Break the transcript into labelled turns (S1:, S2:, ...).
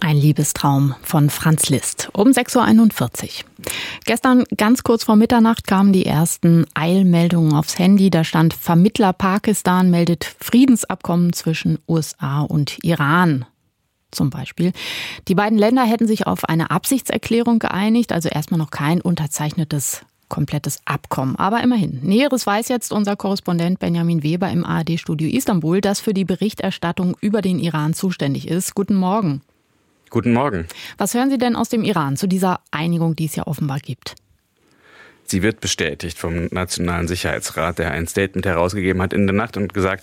S1: Ein Liebestraum von Franz Liszt um 6.41 Uhr. Gestern ganz kurz vor Mitternacht kamen die ersten Eilmeldungen aufs Handy. Da stand: Vermittler Pakistan meldet Friedensabkommen zwischen USA und Iran. Zum Beispiel. Die beiden Länder hätten sich auf eine Absichtserklärung geeinigt, also erstmal noch kein unterzeichnetes komplettes Abkommen. Aber immerhin. Näheres weiß jetzt unser Korrespondent Benjamin Weber im ARD-Studio Istanbul, das für die Berichterstattung über den Iran zuständig ist. Guten Morgen.
S2: Guten Morgen.
S1: Was hören Sie denn aus dem Iran zu dieser Einigung, die es ja offenbar gibt?
S2: Sie wird bestätigt vom Nationalen Sicherheitsrat, der ein Statement herausgegeben hat in der Nacht und gesagt